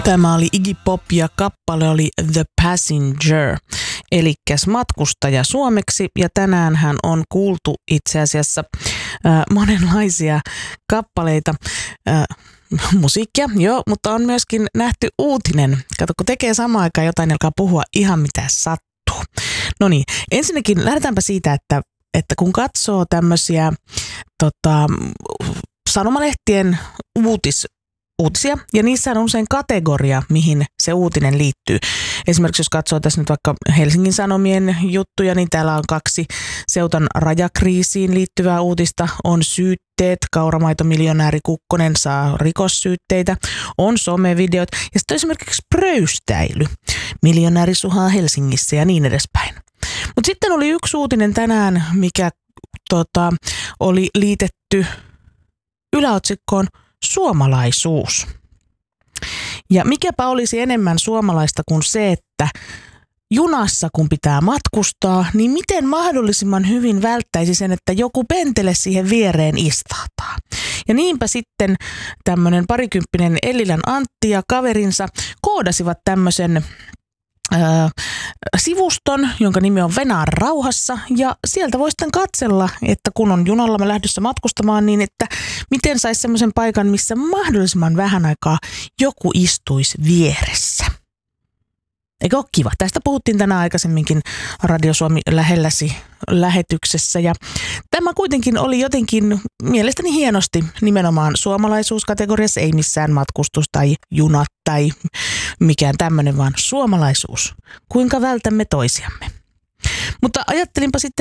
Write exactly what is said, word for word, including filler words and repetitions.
Tämä oli Iggy Pop ja kappale oli The Passenger, elikkäs matkustaja suomeksi. Ja tänäänhän on kuultu itse asiassa äh, monenlaisia kappaleita, äh, musiikkia, joo, mutta on myöskin nähty uutinen. Kato, kun tekee samaan aikaan jotain, niin alkaa puhua ihan mitä sattuu. No niin, ensinnäkin lähdetäänpä siitä, että, että kun katsoo tämmöisiä tota, sanomalehtien uutis uutisia, ja niissä on usein kategoria, mihin se uutinen liittyy. Esimerkiksi jos katsoo tässä nyt vaikka Helsingin Sanomien juttuja, niin täällä on kaksi Seutan rajakriisiin liittyvää uutista. On syytteet, kauramaitomiljonääri Kukkonen saa rikossyytteitä, on somevideot, ja sitten esimerkiksi pröystäily. Miljonääri suhaa Helsingissä ja niin edespäin. Mutta sitten oli yksi uutinen tänään, mikä tota, oli liitetty yläotsikkoon suomalaisuus. Ja mikäpä olisi enemmän suomalaista kuin se, että junassa kun pitää matkustaa, niin miten mahdollisimman hyvin välttäisi sen, että joku pentele siihen viereen istahtaa. Ja niinpä sitten tämmöinen parikymppinen Ellilän Antti ja kaverinsa koodasivat tämmöisen Öö, sivuston, jonka nimi on Venää rauhassa, ja sieltä voi sitten katsella, että kun on junalla mä lähdössä matkustamaan, niin että miten saisi semmoisen paikan, missä mahdollisimman vähän aikaa joku istuisi vieressä. Eikö ole kiva? Tästä puhuttiin tänään aikaisemminkin Radio Suomi lähelläsi lähetyksessä, ja tämä kuitenkin oli jotenkin mielestäni hienosti nimenomaan suomalaisuuskategoriassa, ei missään matkustus tai junat tai mikään tämmöinen, vaan suomalaisuus. Kuinka vältämme toisiamme. Mutta ajattelinpa sitten